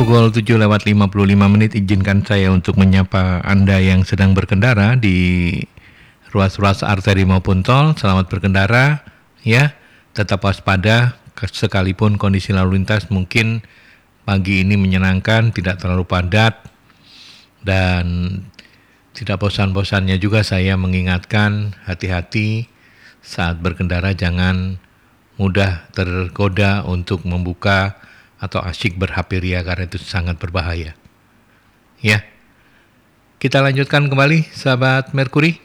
Pukul 7:55 izinkan saya untuk menyapa Anda yang sedang berkendara di ruas-ruas arteri maupun tol. Selamat berkendara ya. Tetap waspada sekalipun kondisi lalu lintas mungkin pagi ini menyenangkan, tidak terlalu padat, dan tidak bosan-bosannya juga saya mengingatkan hati-hati saat berkendara, jangan mudah tergoda untuk membuka atau asyik ber-HP ria karena itu sangat berbahaya. Ya, kita lanjutkan kembali sahabat Merkuri.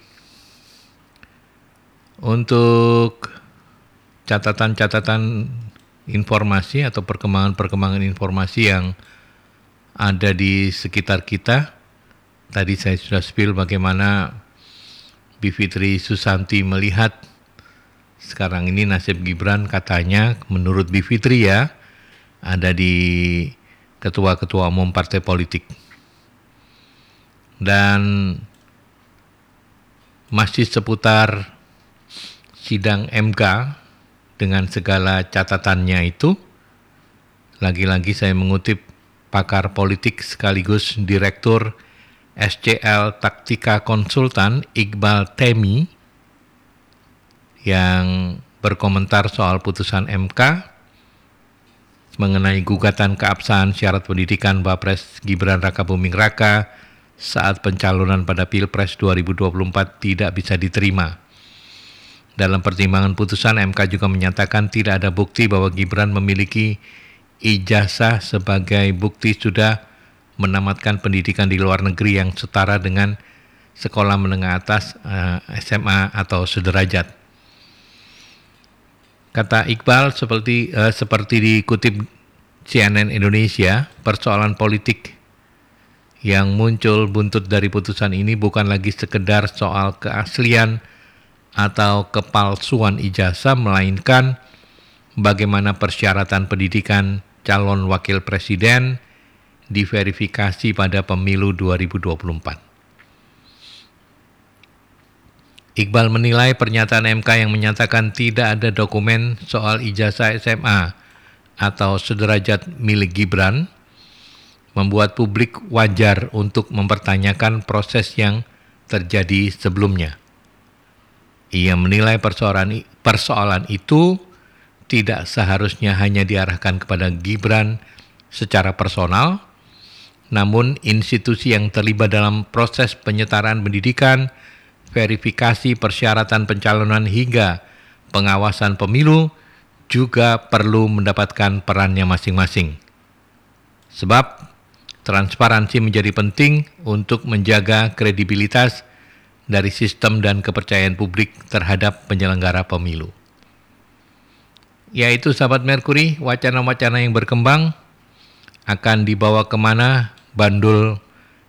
Untuk catatan-catatan informasi atau perkembangan informasi yang ada di sekitar kita. Tadi saya sudah spill bagaimana Bivitri Susanti melihat sekarang ini nasib Gibran, katanya menurut Bivitri ya, ada di ketua-ketua umum partai politik. Dan masih seputar sidang MK dengan segala catatannya itu, lagi-lagi saya mengutip pakar politik sekaligus Direktur SCL Taktika Konsultan Iqbal Temi yang berkomentar soal putusan MK mengenai gugatan keabsahan syarat pendidikan Wapres Gibran Rakabuming Raka saat pencalonan pada Pilpres 2024 tidak bisa diterima. Dalam pertimbangan putusan, MK juga menyatakan tidak ada bukti bahwa Gibran memiliki ijazah sebagai bukti sudah menamatkan pendidikan di luar negeri yang setara dengan sekolah menengah atas SMA atau sederajat. Kata Iqbal, seperti dikutip CNN Indonesia, persoalan politik yang muncul buntut dari putusan ini bukan lagi sekedar soal keaslian atau kepalsuan ijazah, melainkan bagaimana persyaratan pendidikan calon wakil presiden diverifikasi pada pemilu 2024. Iqbal menilai pernyataan MK yang menyatakan tidak ada dokumen soal ijazah SMA atau sederajat milik Gibran membuat publik wajar untuk mempertanyakan proses yang terjadi sebelumnya. Ia menilai persoalan itu tidak seharusnya hanya diarahkan kepada Gibran secara personal, namun institusi yang terlibat dalam proses penyetaraan pendidikan, verifikasi persyaratan pencalonan hingga pengawasan pemilu juga perlu mendapatkan perannya masing-masing. Sebab transparansi menjadi penting untuk menjaga kredibilitas dari sistem dan kepercayaan publik terhadap penyelenggara pemilu. Yaitu sahabat Merkuri, wacana-wacana yang berkembang akan dibawa kemana bandul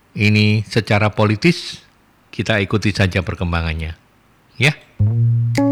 ini secara politis. Kita ikuti saja perkembangannya, ya.